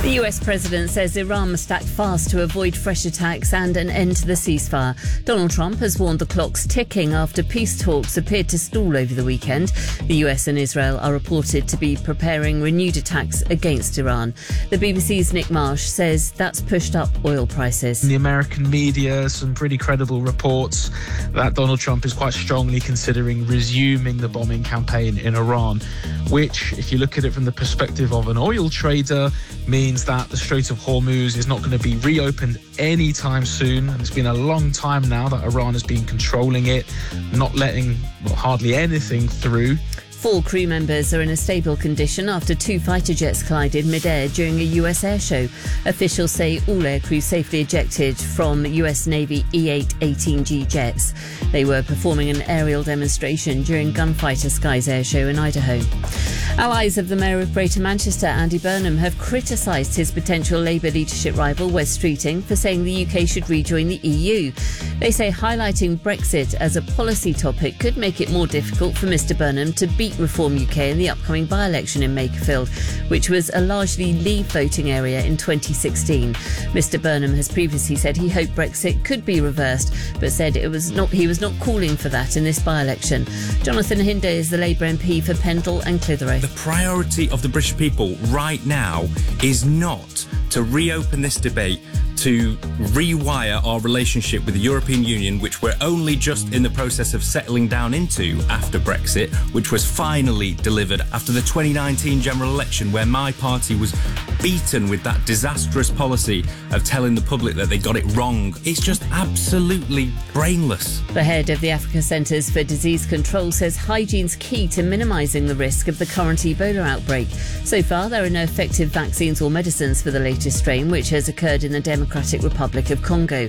The US president says Iran must act fast to avoid fresh attacks and an end to the ceasefire. Donald Trump has warned the clock's ticking after peace talks appeared to stall over the weekend. The US and Israel are reported to be preparing renewed attacks against Iran. The BBC's Nick Marsh says that's pushed up oil prices. In the American media, some pretty credible reports that Donald Trump is quite strongly considering resuming the bombing campaign in Iran, which, if you look at it from the perspective of an oil trader, means that the Strait of Hormuz is not going to be reopened anytime soon. And it's been a long time now that Iran has been controlling it, not letting hardly anything through. 4 crew members are in a stable condition after 2 fighter jets collided mid-air during a US air show. Officials say all aircrew safely ejected from US Navy E-818G jets. They were performing an aerial demonstration during Gunfighter Skies air show in Idaho. Allies of the Mayor of Greater Manchester, Andy Burnham, have criticised his potential Labour leadership rival, Wes Streeting, for saying the UK should rejoin the EU. They say highlighting Brexit as a policy topic could make it more difficult for Mr Burnham to beat Reform UK in the upcoming by-election in Makerfield, which was a largely Leave voting area in 2016. Mr Burnham has previously said he hoped Brexit could be reversed, but said he was not calling for that in this by-election. Jonathan Hinde is the Labour MP for Pendle and Clitheroe. The priority of the British people right now is not to reopen this debate, to rewire our relationship with the European Union, which we're only just in the process of settling down into after Brexit, which was finally delivered after the 2019 general election, where my party was beaten with that disastrous policy of telling the public that they got it wrong. It's just absolutely brainless. The head of the Africa Centres for Disease Control says hygiene's key to minimising the risk of the current Ebola outbreak. So far, there are no effective vaccines or medicines for the latest strain, which has occurred in the Democratic Republic of Congo.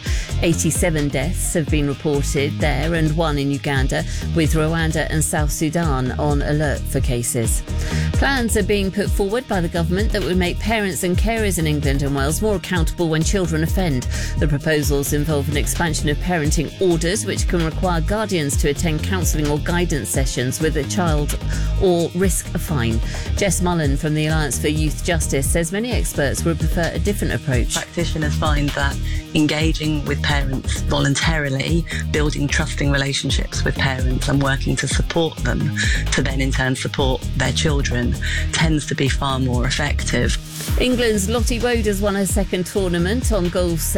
87 deaths have been reported there and 1 in Uganda, with Rwanda and South Sudan on alert for cases. Plans are being put forward by the government that would make parents and carers in England and Wales more accountable when children offend. The proposals involve an expansion of parenting orders, which can require guardians to attend counselling or guidance sessions with a child or risk a fine. Jess Mullen from the Alliance for Youth Justice says many experts would prefer a different approach. Practitioners find that engaging with parents voluntarily, building trusting relationships with parents and working to support them to then in turn support their children tends to be far more effective. England's Lottie Wodas won her second tournament on golf's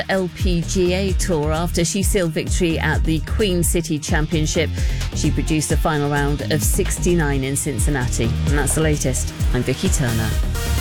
LPGA Tour after she sealed victory at the Queen City Championship. She produced a final round of 69 in Cincinnati. And that's the latest. I'm Vicky Turner.